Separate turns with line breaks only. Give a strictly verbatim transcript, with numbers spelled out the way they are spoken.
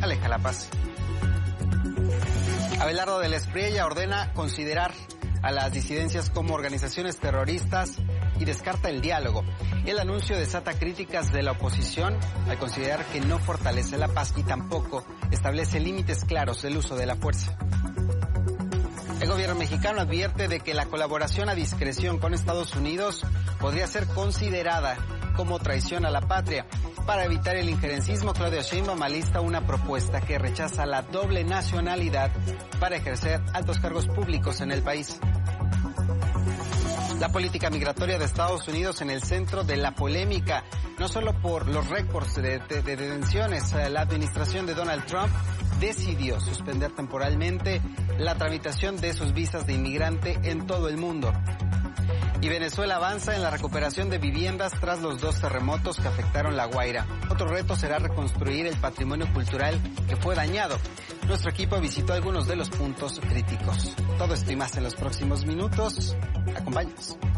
aleja la paz. Abelardo de la Espriella ordena considerar a las disidencias como organizaciones terroristas y descarta el diálogo. El anuncio desata críticas de la oposición al considerar que no fortalece la paz y tampoco establece límites claros del uso de la fuerza. El gobierno mexicano advierte de que la colaboración a discreción con Estados Unidos podría ser considerada como traición a la patria. Para evitar el injerencismo, Claudia Sheinbaum alista una propuesta que rechaza la doble nacionalidad para ejercer altos cargos públicos en el país. La política migratoria de Estados Unidos en el centro de la polémica, no solo por los récords de, de, de detenciones. La administración de Donald Trump decidió suspender temporalmente la tramitación de sus visas de inmigrante en todo el mundo. Y Venezuela avanza en la recuperación de viviendas tras los dos terremotos que afectaron La Guaira. Otro reto será reconstruir el patrimonio cultural que fue dañado. Nuestro equipo visitó algunos de los puntos críticos. Todo esto y más en los próximos minutos. Acompáñanos.